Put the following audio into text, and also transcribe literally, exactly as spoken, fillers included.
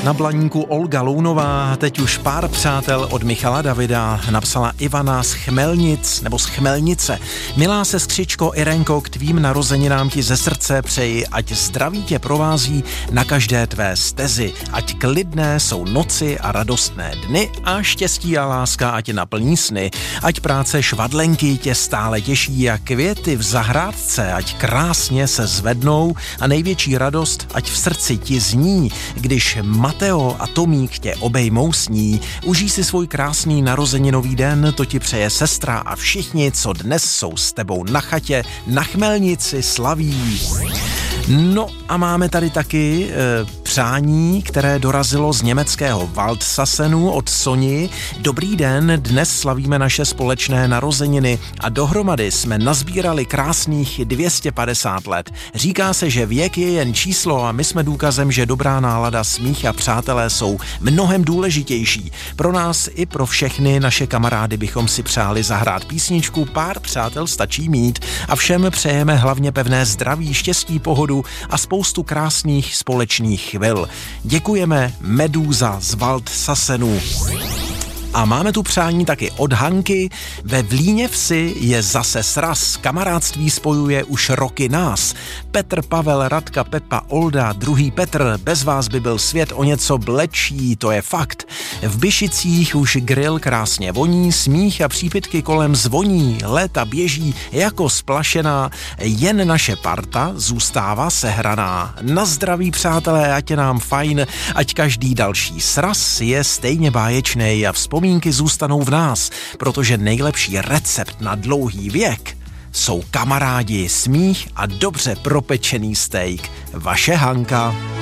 Na Blaníku Olga Lounová, teď už pár přátel od Michala Davida, napsala Ivana z Chmelnic nebo z Chmelnice. Milá sestřičko Irenko, k tvým narozeninám ti ze srdce přeji, ať zdraví tě provází na každé tvé stezi, ať klidné jsou noci a radostné dny a štěstí a láska ať naplní sny, ať práce švadlenky tě stále těší a květy v zahrádce ať krásně se zvednou a největší radost ať v srdci ti zní, když Mateo a Tomík tě obejmou s ní. Užij si svůj krásný narozeninový den, to ti přeje sestra a všichni, co dnes jsou s tebou na chatě, na Chmelnici slaví. No a máme tady taky e, přání, které dorazilo z německého Waldsasenu od Soni. Dobrý den, dnes slavíme naše společné narozeniny a dohromady jsme nazbírali krásných dvě stě padesát let. Říká se, že věk je jen číslo a my jsme důkazem, že dobrá nálada, smích a přátelé jsou mnohem důležitější. Pro nás i pro všechny naše kamarády bychom si přáli zahrát písničku Pár přátel stačí mít a všem přejeme hlavně pevné zdraví, štěstí, pohodu a spoustu krásných společných chvil. Děkujeme Medúza z Waldsasenu. A máme tu přání taky od Hanky. Ve Vlíně vsi je zase sraz. Kamarádství spojuje už roky nás. Petr, Pavel, Radka, Pepa, Olda, druhý Petr. Bez vás by byl svět o něco blečí, to je fakt. V Byšicích už grill krásně voní, smích a přípitky kolem zvoní. Léta běží jako splašená, jen naše parta zůstává sehraná. Na zdraví, přátelé, ať je nám fajn, ať každý další sraz je stejně báječnej a vzpomínaný Vzpomínky zůstanou v nás, protože nejlepší recept na dlouhý věk jsou kamarádi, smích a dobře propečený steak. Vaše Hanka.